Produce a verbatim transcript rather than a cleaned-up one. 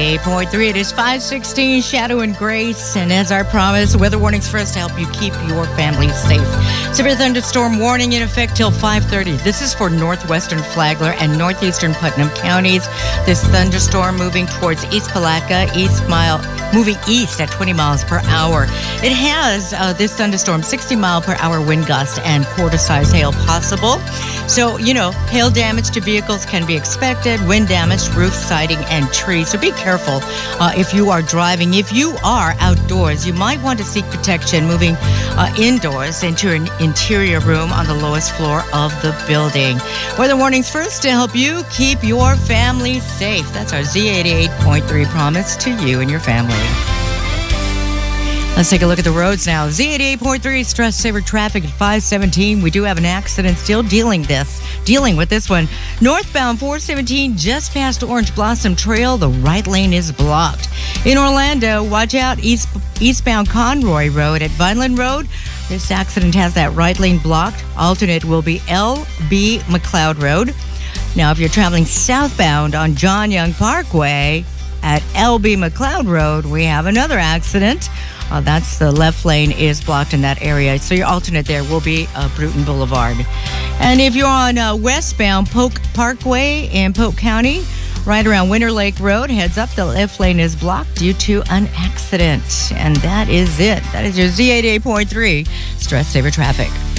eighty-eight point three. It is five sixteen, Shadow and Grace. And as I promised, weather warnings for us to help you keep your family safe. Severe thunderstorm warning in effect till five thirty. This is for northwestern Flagler and northeastern Putnam counties. This thunderstorm moving towards East Palatka, East Mile, moving east at twenty miles per hour. It has, uh, this thunderstorm, sixty mile per hour wind gust and quarter-size hail possible. So, you know, hail damage to vehicles can be expected, wind damage, roof, siding, and trees. So be careful uh, if you are driving. If you are outdoors, you might want to seek protection moving uh, indoors into an interior room on the lowest floor of the building. Weather warnings first to help you keep your family safe. That's our Z eighty-eight point three promise to you and your family. Let's take a look at the roads now. Z eighty-eight point three stress saver traffic at five seventeen. We do have an accident still dealing this, dealing with this one. Northbound four seventeen just past Orange Blossom Trail. The right lane is blocked. In Orlando, watch out east, eastbound Conroy Road at Vineland Road. This accident has that right lane blocked. Alternate will be L B McLeod Road. Now, if you're traveling southbound on John Young Parkway at L B McLeod Road, we have another accident. Uh, that's the left lane is blocked in that area. So your alternate there will be uh, Bruton Boulevard. And if you're on uh, westbound Polk Parkway in Polk County, right around Winter Lake Road, heads up, the left lane is blocked due to an accident. And that is it. That is your Z eighty-eight point three Stress Saver Traffic.